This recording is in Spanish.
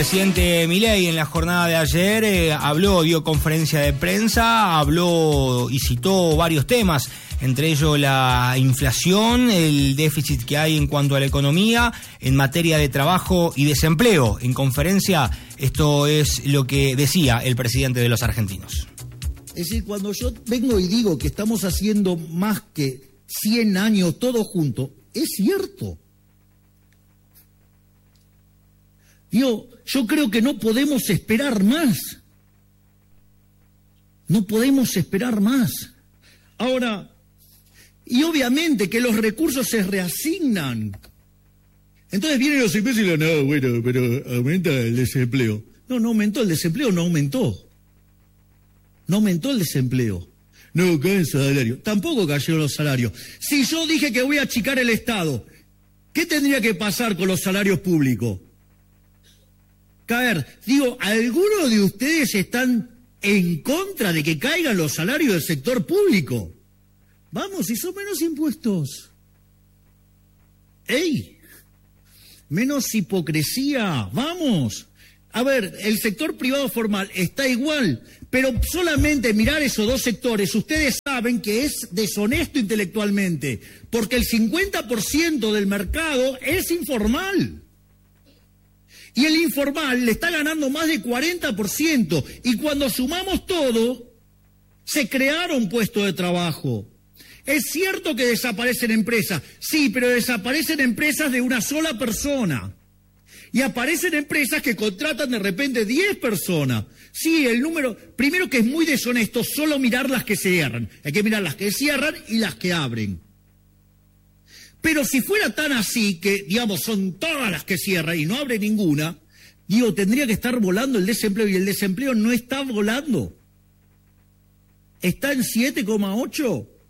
El presidente Milei en la jornada de ayer dio conferencia de prensa, habló y citó varios temas, entre ellos la inflación, el déficit que hay en cuanto a la economía, en materia de trabajo y desempleo. En conferencia, esto es lo que decía el presidente de los argentinos. Es decir, cuando yo vengo y digo que estamos haciendo más que 100 años todos juntos, es cierto. Yo creo que no podemos esperar más. No podemos esperar más. Ahora, y obviamente que los recursos se reasignan. Entonces vienen los empresarios y dicen, no, bueno, pero aumenta el desempleo. No aumentó el desempleo, no aumentó. No aumentó el desempleo. No cae el salario. Tampoco cayeron los salarios. Si yo dije que voy a achicar el Estado, ¿qué tendría que pasar con los salarios públicos? Caer. ¿Algunos de ustedes están en contra de que caigan los salarios del sector público? Vamos, si son menos impuestos. ¡Ey! Menos hipocresía, vamos. A ver, el sector privado formal está igual, pero solamente mirar esos dos sectores, ustedes saben que es deshonesto intelectualmente, porque el 50% del mercado es informal. Y el informal le está ganando más de 40%, y cuando sumamos todo, se crearon puestos de trabajo. Es cierto que desaparecen empresas, sí, pero desaparecen empresas de una sola persona. Y aparecen empresas que contratan de repente 10 personas. Sí, el número, primero que es muy deshonesto solo mirar las que cierran. Hay que mirar las que cierran y las que abren. Pero si fuera tan así, que son todas las que cierran y no abre ninguna, tendría que estar volando el desempleo, y el desempleo no está volando. Está en 7,8.